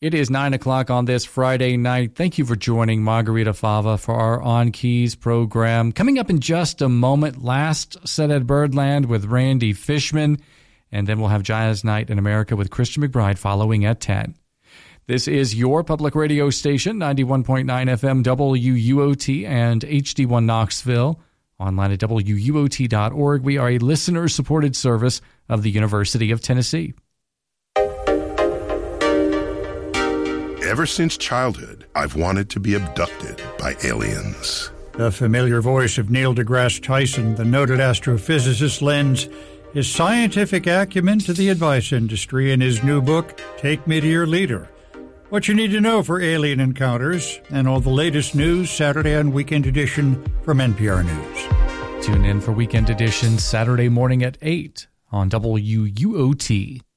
It is 9 o'clock on this Friday night. Thank you for joining Margarita Fava for our On Keys program. Coming up in just a moment, Last Set at Birdland with Randy Fishman, and then we'll have Jazz Night in America with Christian McBride following at 10. This is your public radio station, 91.9 FM WUOT and HD1 Knoxville. Online at WUOT.org. We are a listener-supported service of the University of Tennessee. Ever since childhood, I've wanted to be abducted by aliens. The familiar voice of Neil deGrasse Tyson, the noted astrophysicist, lends his scientific acumen to the advice industry in his new book, Take Me to Your Leader. What you need to know for alien encounters and all the latest news, Saturday and Weekend Edition from NPR News. Tune in for Weekend Edition Saturday morning at 8 on WUOT.